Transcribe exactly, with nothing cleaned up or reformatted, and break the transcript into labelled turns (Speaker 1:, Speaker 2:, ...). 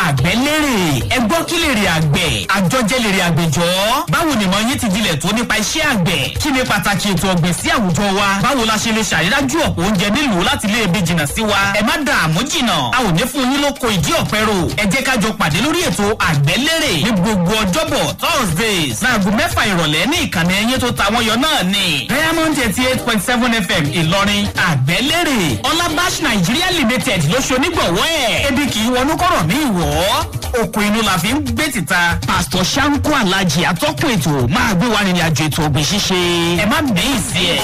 Speaker 1: àgbẹ̀ lérè ẹgbọ́ kí lèrè àgbẹ̀ àjọjẹ lèrè àgbẹ̀jọ́ báwo ni mọ̀ yín ti dilẹ̀ tó nípa iṣẹ́ àgbẹ̀ kí ni pàtàkì ètò ọ̀gbìn sí àwùjọ wa báwo la ṣe lè ṣàrídájú ọ̀pọ̀ oúnjẹ nílùú láti lè ebi jìnnà sí wa ẹ má dààmú jìnnà a ò ní fún yín lóko ìdí ọ̀pẹ rò ẹ jẹ́ ká jọ pàdé lórí ètò àgbẹ̀ lérè ní gbogbo ọjọ́bọ̀ Thursdays láago mẹ́fà ìrọ̀lẹ́ ní ìkànnì ẹyẹ tó ta wọ́n yọ náà ni Diamond eighty eight point seven F M Ìlọrin àgbẹ̀ lérè Ọlábàṣ Nigeria Limited ló ṣe onígbọ̀wọ́ ẹ̀ ebi kì í wọnú kọ̀rọ̀ ní ìwọ̀ oko inú la fi ń gbé títa Pastor Shanko Alhaji atọ́kùn ètò máa gbé wa nínú àjò ètò ọ̀gbìn ṣíṣe ẹ má mẹ́yìn sí ẹ̀.